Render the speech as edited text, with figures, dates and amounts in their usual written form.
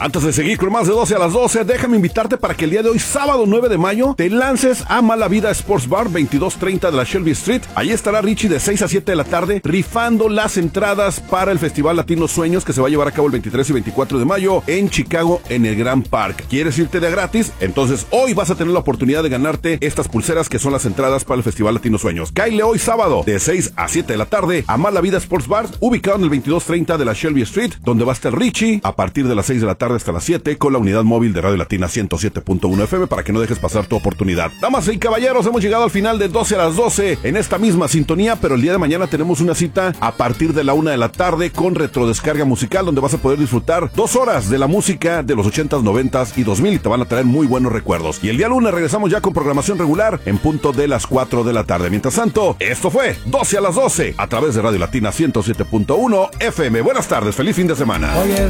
Antes de seguir con más de 12 a las 12, déjame invitarte para que el día de hoy, sábado 9 de mayo, te lances a Mala Vida Sports Bar 2230 de la Shelby Street. Ahí estará Richie de 6 a 7 de la tarde rifando las entradas para el Festival Latino Sueños que se va a llevar a cabo el 23 y 24 de mayo en Chicago en el Grand Park. ¿Quieres irte de gratis? Entonces hoy vas a tener la oportunidad de ganarte estas pulseras que son las entradas para el Festival Latino Sueños. Cáile hoy sábado de 6 a 7 de la tarde a Mala Vida Sports Bar, ubicado en el 2230 de la Shelby Street, donde va a estar Richie a partir de las 6 de la tarde hasta las 7 con la unidad móvil de Radio Latina 107.1 FM para que no dejes pasar tu oportunidad. Damas y caballeros, hemos llegado al final de 12 a las 12 en esta misma sintonía, pero el día de mañana tenemos una cita a partir de la 1 de la tarde con Retrodescarga Musical, donde vas a poder disfrutar 2 horas de la música de los 80s, 90s y 2000 y te van a traer muy buenos recuerdos. Y el día lunes regresamos ya con programación regular en punto de las 4 de la tarde. Mientras tanto, esto fue 12 a las 12 a través de Radio Latina 107.1 FM. Buenas tardes, feliz fin de semana. Oye,